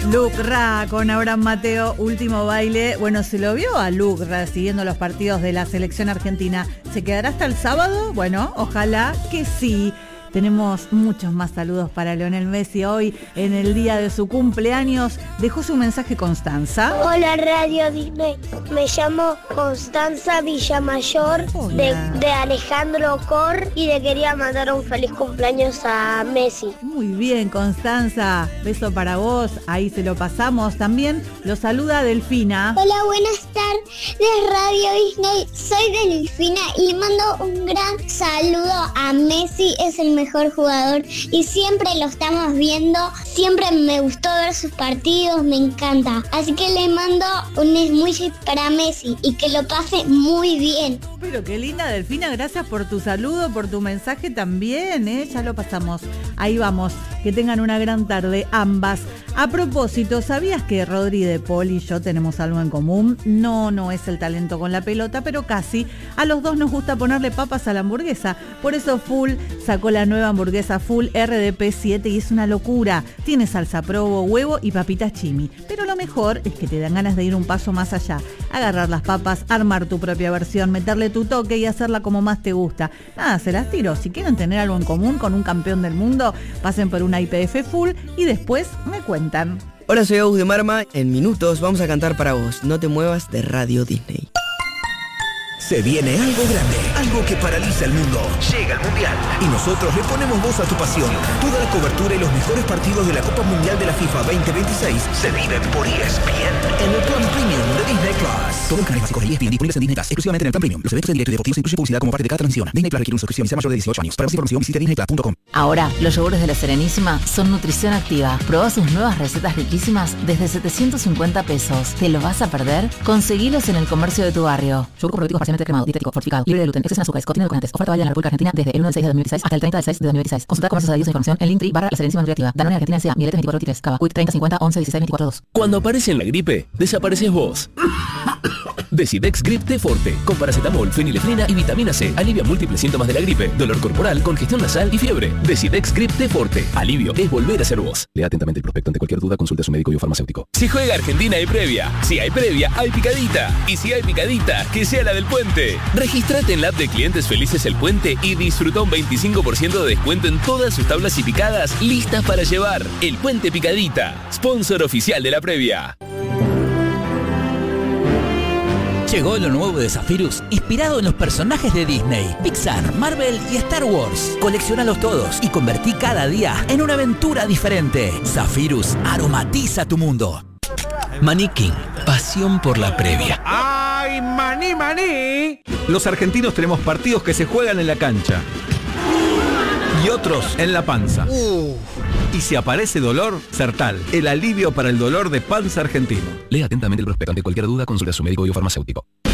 Lucra con Abraham Mateo, último baile. Bueno, ¿se lo vio a Lucra siguiendo los partidos de la selección argentina? ¿Se quedará hasta el sábado? Bueno, ojalá que sí. Tenemos muchos más saludos para Lionel Messi hoy en el día de su cumpleaños. Dejó su mensaje Constanza. Hola Radio Disney, me llamo Constanza Villamayor de Alejandro Cor y le quería mandar un feliz cumpleaños a Messi. Muy bien, Constanza, beso para vos, ahí se lo pasamos. También lo saluda Delfina. Hola, buenas tardes Radio Disney, soy Delfina y le mando un gran saludo a Messi, es el mejor jugador y siempre lo estamos viendo, siempre me gustó ver sus partidos, me encanta, así que le mando un emoji para Messi y que lo pase muy bien. Pero qué linda Delfina, gracias por tu saludo, por tu mensaje también, ya lo pasamos, ahí vamos, que tengan una gran tarde ambas. A propósito, ¿sabías que Rodri de Paul y yo tenemos algo en común? No es el talento con la pelota, pero casi. A los dos nos gusta ponerle papas a la hamburguesa, por eso Full sacó la nueva hamburguesa Full RDP 7 y es una locura. Tiene salsa provo, huevo y papitas chimi. Pero lo mejor es que te dan ganas de ir un paso más allá. Agarrar las papas, armar tu propia versión, meterle tu toque y hacerla como más te gusta. Nada, se las tiro. Si quieren tener algo en común con un campeón del mundo, pasen por una IPF Full y después me cuentan. Hola, soy Agus de Marma. En minutos vamos a cantar para vos. No te muevas de Radio Disney. Se viene algo grande, algo que paraliza el mundo. Llega el Mundial y nosotros le ponemos voz a tu pasión. Toda la cobertura y los mejores partidos de la Copa Mundial de la FIFA 2026 se viven por ESPN en el plan premium de Disney Plus. Todos los canales básicos de ESPN disponibles en Disney Plus, exclusivamente en el plan premium. Los eventos en directo y deportivos incluyen publicidad como parte de cada transmisión. Disney Plus requiere una suscripción y sea mayor de 18 años. Para más información visite disneyplus.com. Ahora, los yogures de la Serenísima son nutrición activa. Probá sus nuevas recetas riquísimas desde 750 pesos. ¿Te lo vas a perder? Conseguilos en el comercio de tu barrio. Yogur con probióticos parcialmente cremado, dietético, fortificado, libre de gluten, exceso en azúcares, contiene edulcorantes. Oferta válida en la República Argentina desde el 1 del 6 de 2016 hasta el 30 del 6 de 2016. Consulta comercios adheridos e información en Linktree /La Serenísima Nutriactiva. Danone Argentina S.A. Mieletes 24 Cava. Quick 30 50 11 16 24 2. Cuando aparece en la gripe, desapareces vos. Decidex Grip T Forte, con paracetamol, fenilefrina y vitamina C. Alivia múltiples síntomas de la gripe, dolor corporal, congestión nasal y fiebre. Decidex Grip T Forte. Alivio es volver a ser vos. Lea atentamente el prospecto. Ante cualquier duda, consulte a su médico y o farmacéutico. Si juega Argentina, hay previa. Si hay previa, hay picadita. Y si hay picadita, que sea la del Puente. Regístrate en la app de Clientes Felices El Puente y disfruta un 25% de descuento en todas sus tablas y picadas listas para llevar. El Puente Picadita, sponsor oficial de la previa. Llegó lo nuevo de Zephyrus, inspirado en los personajes de Disney, Pixar, Marvel y Star Wars. Colecciónalos todos y convertí cada día en una aventura diferente. Zephyrus aromatiza tu mundo. Maní King, pasión por la previa. ¡Ay, maní, maní! Los argentinos tenemos partidos que se juegan en la cancha y otros en la panza. Y si aparece dolor, Sertal, el alivio para el dolor de panza argentino. Lea atentamente el prospecto. Ante cualquier duda, consulte a su médico y o farmacéutico.